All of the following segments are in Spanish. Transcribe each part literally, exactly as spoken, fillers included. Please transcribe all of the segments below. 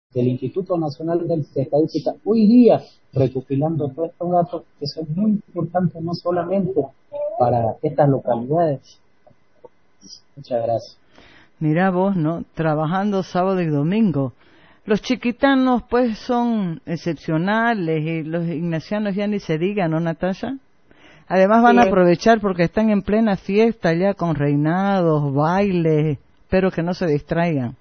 del Instituto Nacional de Estadística, hoy día recopilando todos estos datos que son muy importantes no solamente para estas localidades. Muchas gracias. Mirá vos, ¿no? Trabajando sábado y domingo. Los chiquitanos, pues, son excepcionales y los ignacianos ya ni se digan, ¿no, Natalia? Además van sí. a aprovechar porque están en plena fiesta ya con reinados, bailes, espero que no se distraigan.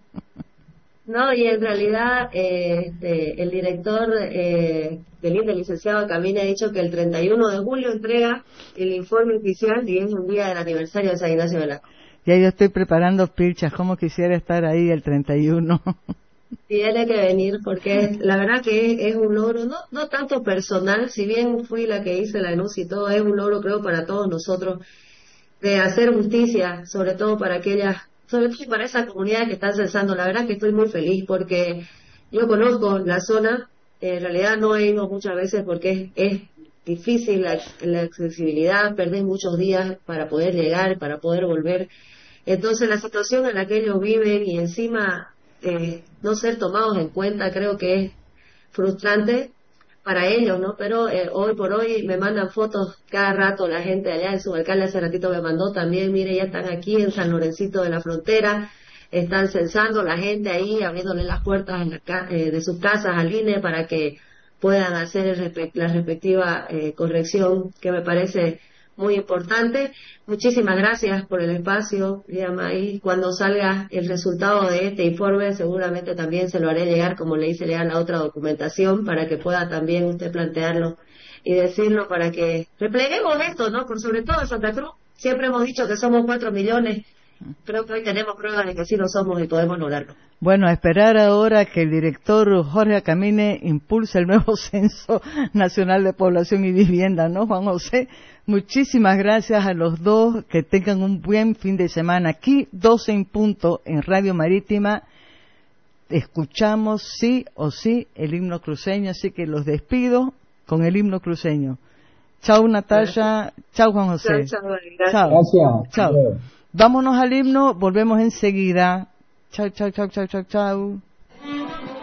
No, y en realidad eh, este, el director eh, del I N D E, el licenciado Camine, ha dicho que el treinta y uno de julio entrega el informe oficial y es un día del aniversario de San Ignacio de la... Ya yo estoy preparando pilchas, como quisiera estar ahí el treinta y uno. Tiene que venir porque la verdad que es, es un logro, no no tanto personal, si bien fui la que hice la denuncia y todo, es un logro creo para todos nosotros de hacer justicia, sobre todo para aquellas, sobre todo para esa comunidad que están censando. La verdad que estoy muy feliz porque yo conozco la zona, en realidad no he ido muchas veces porque es, es difícil la, la accesibilidad, perdés muchos días para poder llegar, para poder volver. Entonces la situación en la que ellos viven y encima eh, no ser tomados en cuenta creo que es frustrante para ellos, ¿no? Pero eh, hoy por hoy me mandan fotos cada rato la gente allá, el subalcalde hace ratito me mandó también, mire, ya están aquí en San Lorencito de la Frontera, están censando la gente ahí, abriéndole las puertas en la ca eh, de sus casas al I N E para que puedan hacer el respe la respectiva eh, corrección, que me parece muy importante. Muchísimas gracias por el espacio, May. Cuando salga el resultado de este informe, seguramente también se lo haré llegar, como le hice llegar la otra documentación, para que pueda también usted plantearlo y decirlo, para que repleguemos esto, ¿no? Por sobre todo en Santa Cruz. Siempre hemos dicho que somos cuatro millones. Creo que hoy tenemos pruebas de que sí lo somos y podemos lograrlo. Bueno, a esperar ahora que el director Jorge Camine impulse el nuevo Censo Nacional de Población y Vivienda, ¿no, Juan José? Muchísimas gracias a los dos, que tengan un buen fin de semana. Aquí, doce en punto, en Radio Marítima, escuchamos sí o sí el himno cruceño, así que los despido con el himno cruceño. Chao, Natalia. Chao, Juan José. Chao, chao, gracias. Chao. Gracias. Chao. Vámonos al himno, volvemos enseguida. Chao, chao, chao, chao, chao, chao.